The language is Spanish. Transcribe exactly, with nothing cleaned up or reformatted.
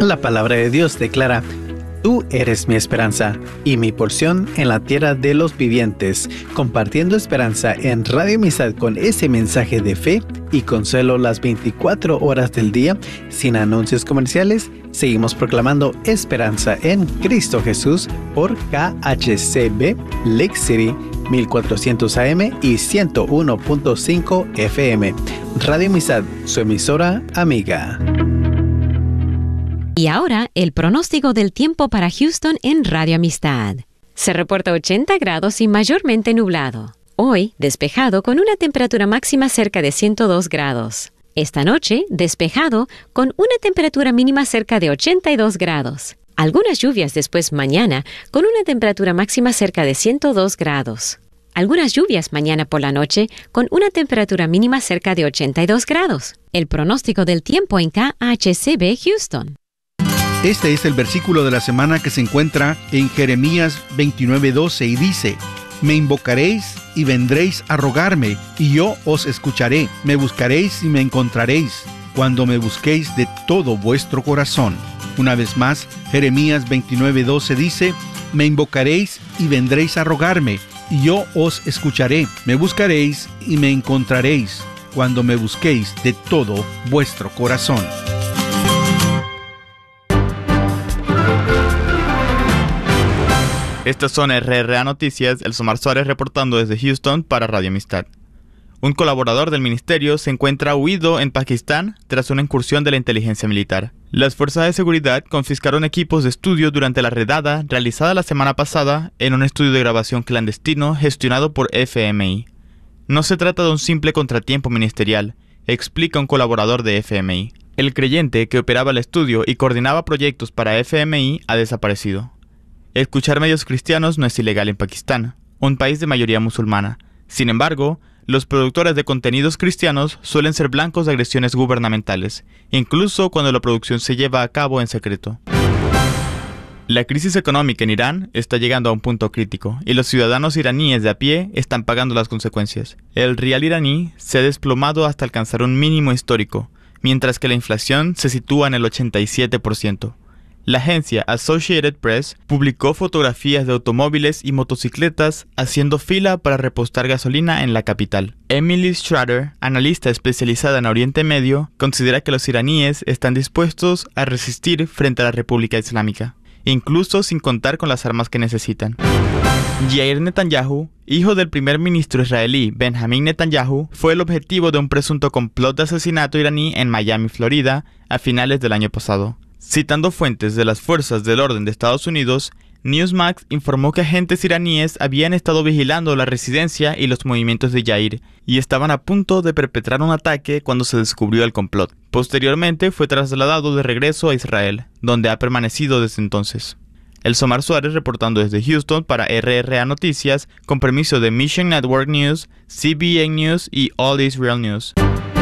La palabra de Dios declara: Tú eres mi esperanza y mi porción en la tierra de los vivientes, compartiendo esperanza en Radio Amistad con ese mensaje de fe y consuelo las veinticuatro horas del día, sin anuncios comerciales. Seguimos proclamando esperanza en Cristo Jesús por K H C B Lake City mil cuatrocientos A M y ciento uno punto cinco F M. Radio Amistad, su emisora amiga. Y ahora, el pronóstico del tiempo para Houston en Radio Amistad. Se reporta ochenta grados y mayormente nublado. Hoy, despejado con una temperatura máxima cerca de ciento dos grados. Esta noche, despejado con una temperatura mínima cerca de ochenta y dos grados. Algunas lluvias después mañana con una temperatura máxima cerca de ciento dos grados. Algunas lluvias mañana por la noche con una temperatura mínima cerca de ochenta y dos grados. El pronóstico del tiempo en K H C B Houston. Este es el versículo de la semana que se encuentra en Jeremías veintinueve doce y dice: Me invocaréis y vendréis a rogarme, y yo os escucharé. Me buscaréis y me encontraréis, cuando me busquéis de todo vuestro corazón. Una vez más, Jeremías veintinueve doce dice: Me invocaréis y vendréis a rogarme, y yo os escucharé. Me buscaréis y me encontraréis, cuando me busquéis de todo vuestro corazón. Estas son R R A Noticias, el Somar Suárez reportando desde Houston para Radio Amistad. Un colaborador del ministerio se encuentra huido en Pakistán tras una incursión de la inteligencia militar. Las fuerzas de seguridad confiscaron equipos de estudio durante la redada realizada la semana pasada en un estudio de grabación clandestino gestionado por F M I. No se trata de un simple contratiempo ministerial, explica un colaborador de F M I. El creyente que operaba el estudio y coordinaba proyectos para F M I ha desaparecido. Escuchar medios cristianos no es ilegal en Pakistán, un país de mayoría musulmana. Sin embargo, los productores de contenidos cristianos suelen ser blancos de agresiones gubernamentales, incluso cuando la producción se lleva a cabo en secreto. La crisis económica en Irán está llegando a un punto crítico, y los ciudadanos iraníes de a pie están pagando las consecuencias. El rial iraní se ha desplomado hasta alcanzar un mínimo histórico, mientras que la inflación se sitúa en el ochenta y siete por ciento. La agencia Associated Press publicó fotografías de automóviles y motocicletas haciendo fila para repostar gasolina en la capital. Emily Schrader, analista especializada en Oriente Medio, considera que los iraníes están dispuestos a resistir frente a la República Islámica, incluso sin contar con las armas que necesitan. Yair Netanyahu, hijo del primer ministro israelí Benjamin Netanyahu, fue el objetivo de un presunto complot de asesinato iraní en Miami, Florida, a finales del año pasado. Citando fuentes de las fuerzas del orden de Estados Unidos, Newsmax informó que agentes iraníes habían estado vigilando la residencia y los movimientos de Yair y estaban a punto de perpetrar un ataque cuando se descubrió el complot. Posteriormente fue trasladado de regreso a Israel, donde ha permanecido desde entonces. El Somar Suárez reportando desde Houston para R R A Noticias con permiso de Mission Network News, C B A News y All Israel News.